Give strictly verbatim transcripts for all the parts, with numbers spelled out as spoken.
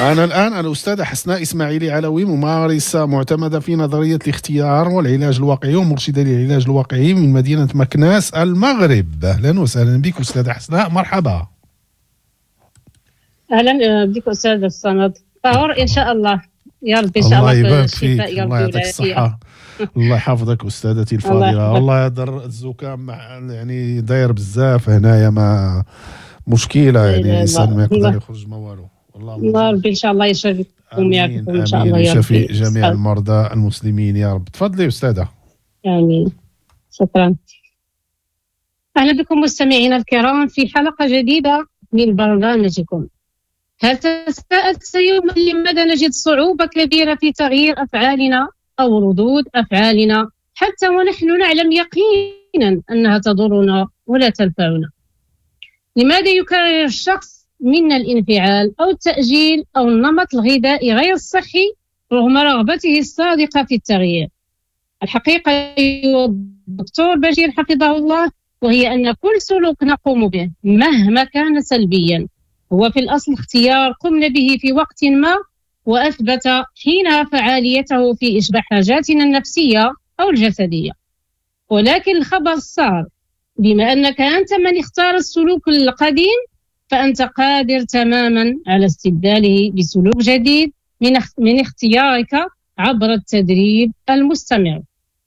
معنا الآن الأستاذة حسناء إسماعيلي علوي، ممارسة معتمدة في نظرية الاختيار والعلاج الواقعي ومرشدة للعلاج الواقعي من مدينة مكناس المغرب. أهلا وسهلا بك أستاذة حسناء، مرحبا. أهلا بك أستاذ الصمد، طهور إن شاء الله يا رب. إن شاء الله الله يبارك فيك، الله يعطيك الصحة، الله يحفظك أستاذتي الفاضلة. والله هذا الزكام يعني داير بزاف هنايا، ما مشكلة يعني الإنسان ما يقدر يخرج ما والو. الله ربي إن شاء الله يشفيكم ويعافيكم إن شاء الله يا رب، يشفي جميع المرضى المسلمين يا رب. تفضلي أستاذة. آمين. شكرا. أهلا بكم مستمعينا الكرام في حلقة جديدة من برنامجكم. هل تساءلت يوما لماذا نجد صعوبة كبيرة في تغيير أفعالنا أو ردود أفعالنا حتى ونحن نعلم يقينا أنها تضرنا ولا تنفعنا؟ لماذا يكرر الشخص منا الانفعال أو التأجيل أو النمط الغذائي غير الصحي رغم رغبته الصادقة في التغيير؟ الحقيقة أيها الدكتور بشير حفظه الله وهي أن كل سلوك نقوم به مهما كان سلبيا هو في الأصل اختيار قمنا به في وقت ما وأثبت حينها فعاليته في إشباع حاجاتنا النفسية أو الجسدية. ولكن الخبر صار بما أنك أنت من اختار السلوك القديم فأنت قادر تماما على استبداله بسلوك جديد من من اختيارك عبر التدريب المستمر.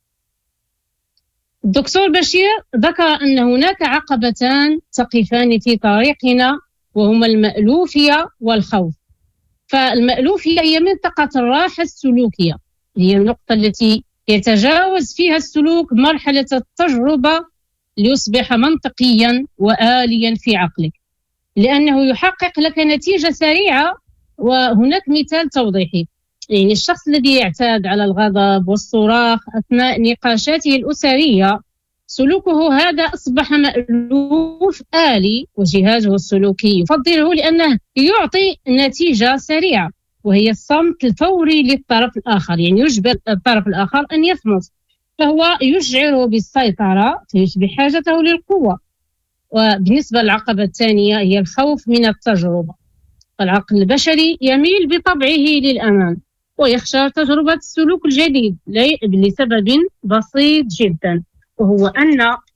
الدكتور بشير ذكر أن هناك عقبتان تقفان في طريقنا وهما المألوفية والخوف. فالمألوفية هي منطقة الراحة السلوكية، هي النقطة التي يتجاوز فيها السلوك مرحلة التجربة ليصبح منطقيا وآليا في عقلك، لأنه يحقق لك نتيجة سريعة. وهناك مثال توضيحي، يعني الشخص الذي يعتاد على الغضب والصراخ أثناء نقاشاته الأسرية سلوكه هذا أصبح مألوف آلي، وجهازه السلوكي يفضله لأنه يعطي نتيجة سريعة وهي الصمت الفوري للطرف الآخر، يعني يجبر الطرف الآخر أن يصمت، فهو يشعره بالسيطرة فيشبه حاجته للقوة. وبالنسبة للعقبة الثانية هي الخوف من التجربة. العقل البشري يميل بطبعه للأمان ويخشى تجربة السلوك الجديد لسبب بسيط جدا، وهو أن